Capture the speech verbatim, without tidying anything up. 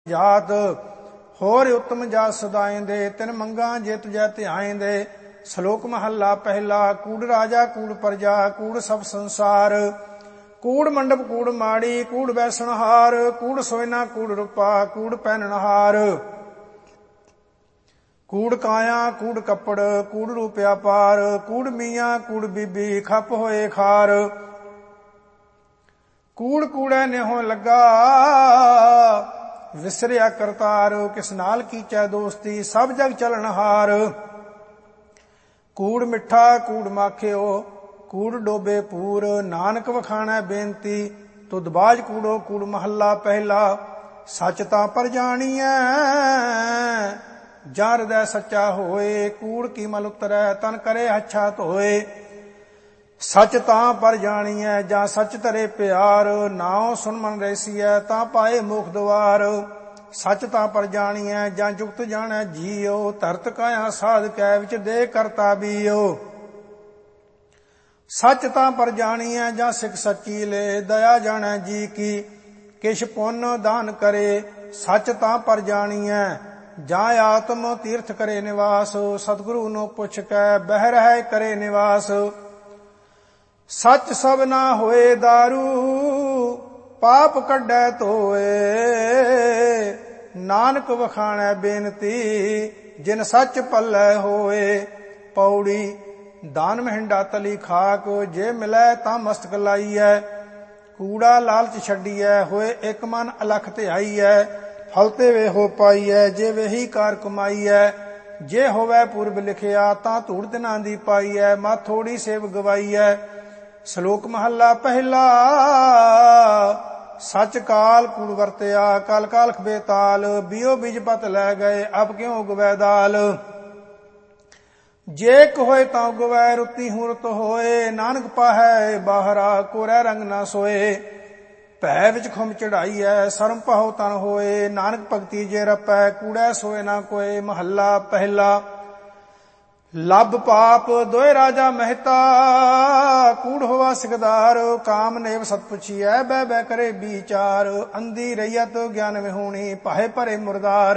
जात होर उत्तम जात सदाएंदे तिन मंगा जे तुझै ध्याएंदे। श्लोक महला पहला। कूड़ राजा कूड़ प्रजा कूड़ सब संसार, कूड़ मंडप कूड़ माड़ी कूड़ बैसणहार, कूड़ सोयना कूड़ रूपा कूड़ पहननहार, कूड़ काया कूड़ कपड़ कूड़ रूपया पार, कूड़ मियाँ कूड़ बीबी खप होए खार, कूड़ कूड़े नेहो लगा विसरिया करतार, किस नाल कीचै दोस्ती सब जग चलनहार, कूड़ मिठा कूड़ माखियो कूड़ डोबे पूर, नानक वखाणै बेनती तुद बाज कूड़ो कूड़ महला पहला। सच तां पर जाणीਐ ਜਾਂ ਹਿਰਦੈ ਸੱਚਾ ਹੋਏ, ਕੂੜ ਕੀ ਮਲ ਉਤਰੈ ਤਨ ਕਰੇ ਹੱਛਾ ਧੋਏ। ਸੱਚ ਤਾਂ ਪਰ ਜਾਣੀਐ ਜਾਂ ਸੱਚ ਧਰੇ ਪਿਆਰ, ਨਾਉ ਸੁਣ ਮਨ ਰੈਸੀਐ ਤਾਂ ਪਾਏ ਮੁਖ ਦੁਆਰ। ਸੱਚ ਤਾਂ ਪਰ ਜਾਣੀਐ ਜਾਂ ਜੁਗਤ ਜਾਣੈ ਜੀਉ, ਧਰਤ ਕਾਇਆ ਸਾਧ ਕੈ ਵਿੱਚ ਦੇ ਕਰਤਾ ਬੀਉ। ਸੱਚ ਤਾਂ ਪਰ ਜਾਣੀਐ ਜਾਂ ਸਿੱਖ ਸੱਚੀ ਲੈ, ਦਇਆ ਜਾਣੈ ਜੀ ਕੀ ਕਿਛ ਪੁੰਨ ਦਾਨ ਕਰੇ। ਸੱਚ ਤਾਂ ਪਰ ਜਾਣੀਐ ਜਾਂ ਆਤਮ ਤੀਰਥ ਕਰੇ ਨਿਵਾਸ, ਸਤਿਗੁਰੂ ਨੂੰ ਪੁੱਛ ਕੈ ਬਹਿ ਰਹਿ ਕਰੇ ਨਿਵਾਸ। ਸੱਚ ਸਭ ਨਾ ਹੋਏ ਦਾਰੂ ਪਾਪ ਕੱਢੈ ਧੋਏ, ਨਾਨਕ ਵਖਾਣੈ ਬੇਨਤੀ ਜਿਨ ਸੱਚ ਪੱਲੇ ਹੋਏ। ਪੌੜੀ। ਦਾਨ ਮਹਿੰਡਾ ਤਲੀ ਖਾਕ ਜੇ ਮਿਲੈ ਤਾਂ ਮਸਤਕ ਲਾਈਐ, ਕੂੜਾ ਲਾਲਚ ਛੱਡੀਐ ਹੋਏ ਇੱਕ ਮਨ ਅਲਖ ਧਿਆਈਐ। ਫਲ ਤੇ ਵੇਹੋ ਪਾਈਐ ਜੇ ਵੇਹੀ ਕਾਰ ਕਮਾਈਐ, ਜੇ ਹੋਵੈ ਪੂਰਬ ਲਿਖਿਆ ਤਾਂ ਧੂੜ ਦਿਨਾਂ ਦੀ ਪਾਈਐ। ਮਾ ਥੋੜੀ ਸੇਵ ਗਵਾਈਐ। ਸ਼ਲੋਕ ਮਹੱਲਾ ਪਹਿਲਾ। ਸੱਚ ਕਾਲ ਕੂੜ ਵਰਤਿਆ ਕਲ ਕਾਲਖ ਬੇਤਾਲ, ਬੀਓ ਬੀਜ ਪਤ ਲੈ ਗਏ ਅਬ ਕਿਉ ਉਗਵੈ ਦਾਲ। ਜੇ ਕ ਹੋਏ ਤਾਂ ਉਗਵੈ ਰੁੱਤੀ ਹੂੰ ਰੁੱਤ ਹੋਏ, ਨਾਨਕ ਪਾਹੈ ਬਾਹਰਾ ਕੋਰੈ ਰੰਗ ਨਾ ਸੋਏ। ਭੈ ਵਿੱਚ ਖੁੰਮ ਚੜਾਈਐ ਸਰਮ ਪਾਹੋ ਤਨ ਹੋਏ, ਨਾਨਕ ਭਗਤੀ ਜੇ ਰਪੈ ਕੂੜੈ ਸੋਏ ਨਾ ਕੋਏ। ਮਹੱਲਾ ਪਹਿਲਾ। ਲੱਭ ਪਾਪ ਦੋਇ ਰਾਜਾ ਮਹਿਤਾ ਕੂੜ ਹੋਵਾ ਸਿਕਦਾਰ, ਕਾਮ ਨੇਵ ਸਤ ਪੁੱਛੀਐ ਬਹਿ ਬਹਿ ਕਰੇ ਵਿਚਾਰ। ਅੰਧੀ ਰਈਅਤ ਗਿਆਨ ਵਿਹੂਣੀ ਪਾਹੇ ਭਰੇ ਮੁਰਦਾਰ,